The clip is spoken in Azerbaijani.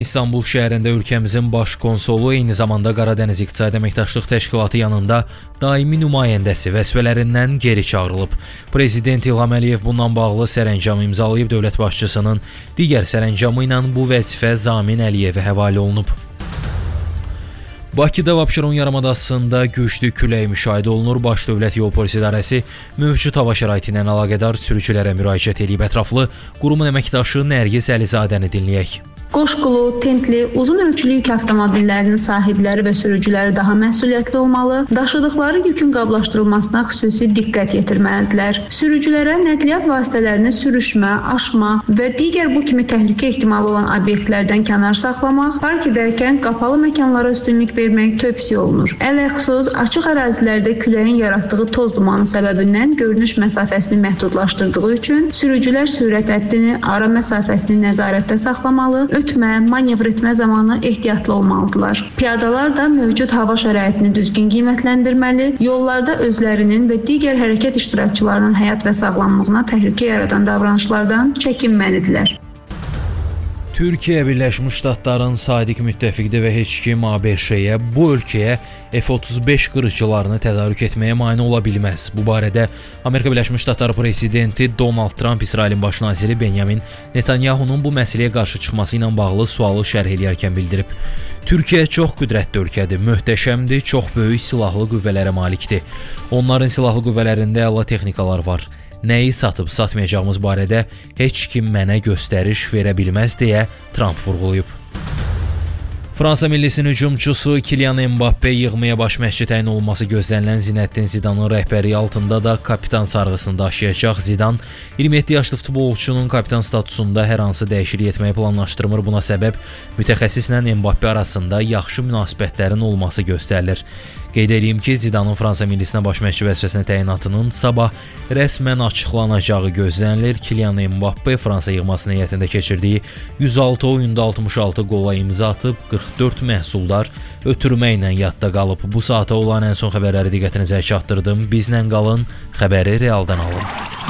İstanbul şəhərində ölkəmizin baş konsolu, eyni zamanda Qaradəniz İqtisadi Əməkdaşlıq Təşkilatı yanında daimi nümayəndəsi vəzifələrindən geri çağırılıb. Prezident İlham Əliyev bundan bağlı sərəncam imzalayıb, dövlət başçısının digər sərəncamı ilə bu vəzifə Zamin Əliyevə həvalə olunub. Bakıda və Abşeron yarımadasında güclü külək müşahidə olunur. Baş Dövlət Yol Polisi İdarəsi mövcud hava şəraiti ilə əlaqədar sürücülərə müraciət edib. Ətraflı qurumun əməkdaşı Nərgiz Əlizadəni dinləyək. Qoşqulu, tentli, uzun ölçülü yük avtomobillərinin sahibləri və sürücüləri daha məsuliyyətli olmalı, daşıdıqları yükün qablaşdırılmasına xüsusi diqqət yetirməlidirlər. Sürücülərə nəqliyyat vasitələrini sürüşmə, aşma və digər bu kimi təhlükə ehtimalı olan obyektlərdən kənar saxlamaq, park edərkən qapalı məkanlara üstünlük vermək tövsiyə olunur. Ələxüsus açıq ərazilərdə küləyin yaratdığı toz dumanı səbəbindən görünüş məsafəsini məhdudlaşdırdığı üçün sürücülər sürət həddini, ara məsafəsini nəzarətdə saxlamalı, ötmə, manevr etmə zamanı ehtiyatlı olmalıdırlar. Piyadalar da mövcud hava şəraitini düzgün qiymətləndirməli, yollarda özlərinin və digər hərəkət iştirakçılarının həyat və sağlamlığına təhlükə yaradan davranışlardan çəkinməlidirlər. Türkiyə Birləşmiş Ştatların sadiq müttəfiqidir və heç kim ABŞ-yə, bu ölkəyə F-35 qırıcılarını tədarük etməyə mane ola bilməz. Bu barədə Amerika Birləşmiş Ştatları prezidenti Donald Trump İsrailin baş naziri Benjamin Netanyahunun bu məsələyə qarşı çıxması ilə bağlı sualı şərh edərkən bildirib. Türkiyə çox qüdrətli ölkədir, möhtəşəmdir, çox böyük silahlı qüvvələrə malikdir. Onların silahlı qüvvələrində əla texnikalar var. Nəyi satıb satmayacağımız barədə heç kim mənə göstəriş verə bilməz deyə Trump vurğulayıb. Fransa millisinin hücumçusu Kylian Mbappé yığmaya baş məşqçi təyin olunması gözlənilən Zinəddin Zidanın rəhbərliyi altında da kapitan sarğısını daşıyacaq. Zidan 27 yaşlı futbolçunun kapitan statusunda hər hansı dəyişiklik etməyi planlaşdırmır. Buna səbəb mütəxəssislə Mbappé arasında yaxşı münasibətlərin olması göstərilir. Qeyd edeyim ki, Zidanın Fransa millisinə baş məşqçi vəzifəsinə təyinatının sabah rəsmən açıqlanacağı gözlənilir. Kylian Mbappé Fransa yığmasının heyətində keçirdiyi 106 oyunda 66 qola imza atıb, 44 məhsuldar ötürməklə yadda qalıb. Bu saata olan ən son xəbərləri diqqətinizə çatdırdım. Bizlə qalın, xəbəri realdan alın.